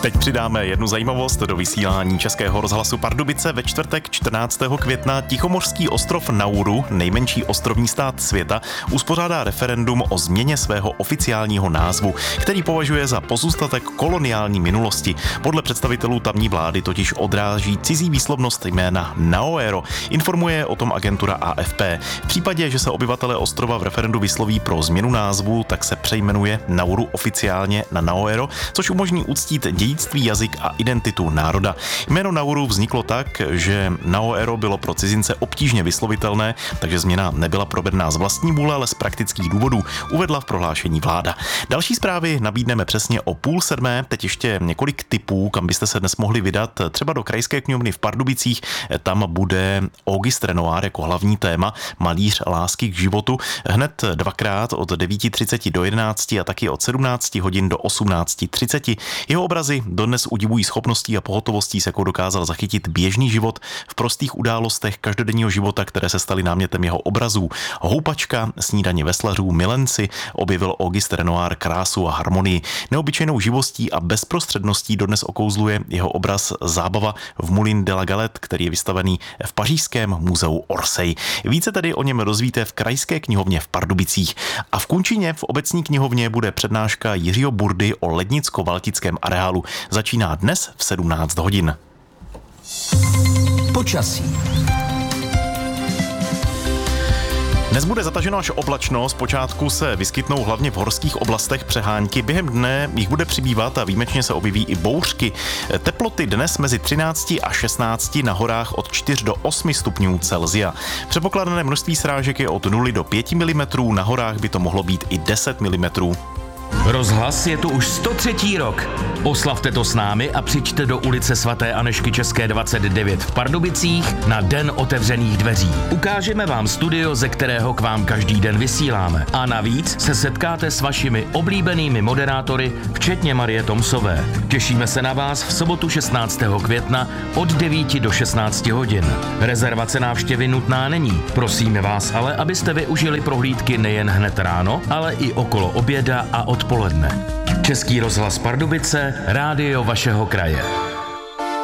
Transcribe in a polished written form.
Teď přidáme jednu zajímavost do vysílání Českého rozhlasu Pardubice. Ve čtvrtek 14. května Tichomořský ostrov Nauru, nejmenší ostrovní stát světa, uspořádá referendum o změně svého oficiálního názvu, který považuje za pozůstatek koloniální minulosti. Podle představitelů tamní vlády totiž odráží cizí výslovnost jména Naoero, informuje o tom agentura AFP. V případě, že se obyvatelé ostrova v referendu vysloví pro změnu názvu, tak se přejmenuje Nauru oficiálně na Naoero, což umožní uctít dědictví, jazyk a identitu národa. Jméno Nauru vzniklo tak, že Naoero bylo pro cizince obtížně vyslovitelné, takže změna nebyla provedena z vlastní vůle, ale z praktických důvodů, uvedla v prohlášení vláda. Další zprávy nabídneme přesně o 6:30. Teď ještě několik tipů, kam byste se dnes mohli vydat, třeba do Krajské knihovny v Pardubicích. Tam bude Auguste Renoir jako hlavní téma, malíř lásky k životu, hned dvakrát od 9:30 do 11 a taky od 17 hodin do 18:30. Jeho obrazy dodnes udivují schopností a pohotovostí, s jakou dokázal zachytit běžný život v prostých událostech každodenního života, které se staly námětem jeho obrazů. Houpačka, snídaně veslařů, milenci, objevil Auguste Renoir krásu a harmonii. Neobyčejnou živostí a bezprostředností dodnes okouzluje jeho obraz Zábava v Moulin de la Galette, který je vystavený v pařížském muzeu Orsay. Více tedy o něm dozvíte v Krajské knihovně v Pardubicích. A v Kunčíně v obecní knihovně bude přednáška Jiřího Burdy o lednicko-valtickém areálu. Začíná dnes v 17 hodin. Počasí. Dnes bude zataženo až oblačno, zpočátku se vyskytnou hlavně v horských oblastech přehánky, během dne jich bude přibývat a výjimečně se objeví i bouřky. Teploty dnes mezi 13 a 16, na horách od 4 do 8 stupňů Celsia. Předpokládané množství srážek je od 0 do 5 mm, na horách by to mohlo být i 10 mm. Rozhlas je tu už 103. rok. Oslavte to s námi a přijďte do ulice svaté Anežky České 29 v Pardubicích na Den otevřených dveří. Ukážeme vám studio, ze kterého k vám každý den vysíláme. A navíc se setkáte s vašimi oblíbenými moderátory, včetně Marie Tomsové. Těšíme se na vás v sobotu 16. května od 9 do 16 hodin. Rezervace návštěvy nutná není. Prosíme vás ale, abyste využili prohlídky nejen hned ráno, ale i okolo oběda a odpoledne. Český rozhlas Pardubice, rádio vašeho kraje.